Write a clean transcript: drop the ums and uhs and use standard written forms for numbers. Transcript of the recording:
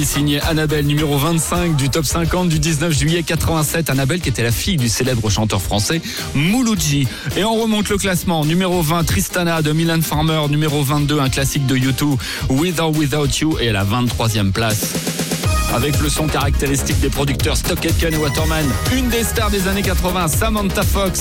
Signé Annabelle, numéro 25 du top 50 du 19 juillet 87. Annabelle qui était la fille du célèbre chanteur français Mouloudji. Et on remonte le classement. Numéro 20, Tristana de Mylène Farmer. Numéro 22, un classique de U2, With or Without You. Et à la 23e place, avec le son caractéristique des producteurs Stock Aitken et Waterman, une des stars des années 80, Samantha Fox.